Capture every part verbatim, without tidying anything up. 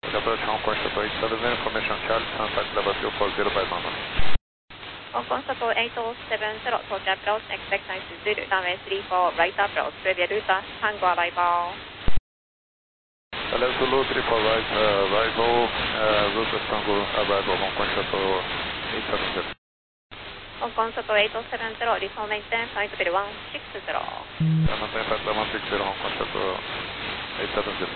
Approach Hong Kong Shuttle eight seven zero, information Charlie, contact level two four zero five one one. Hong Kong Shuttle eight seven zero, torch approach, expect nice Zulu, runway three four, right approach, previous route, Tango arrival. Hello Zulu three four right, uh, arrival, uh, route Tango arrival, Hong Kong Shuttle eight seven zero. Hong Kong Shuttle eight seven zero, return maintain, flight level one six zero. Maintain flight level one six zero, Hong Kong Shuttle eight seven zero.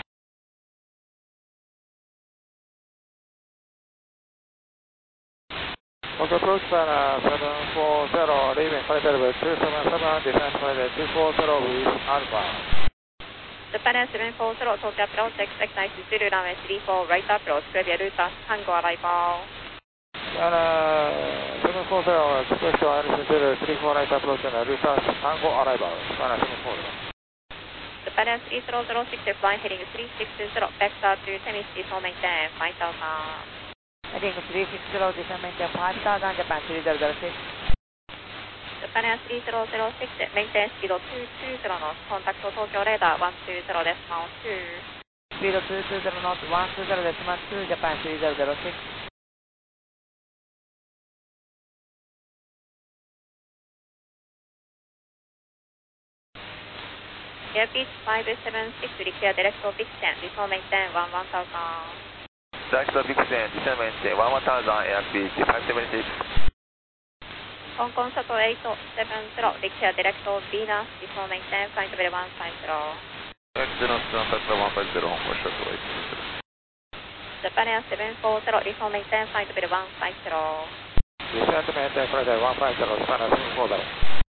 Okay, approach para seven four zero, leaving flight level two seven seven, descent flight level two four zero with Alpha. Japan seven four zero, torch approach, expect nice Zulu, runway three four, right approach, previous route, Tango arrival. China seven four zero, expect Alice zero three four right approach and route Tango arrival. China seven four zero. Japan three zero zero six, flying heading three six zero, vector to Temis, default maintain, five thousand. Heading three six zero, descent maintain five thousand, Japan three zero zero six. Japan three zero zero six, maintain speed two two zero knots, contact Tokyo radar one two zero decimal two. Speed two two zero knots, one two zero decimal two, Japan three zero zero six. Airbus five seven six, repair direct Vixen, default maintain one one thousand. Direct Vixen, descent maintain one one thousand, Airbus five seven six. Hong Kong Shuttle eight seven zero, repair direct Venus, default maintain, flight level one five zero. Venus, contact level one five zero, Hong Kong Shuttle eight seven zero. Japan seven four zero, default maintain, flight level one five zero. Descent maintain flight level one five zero, China seven four zero.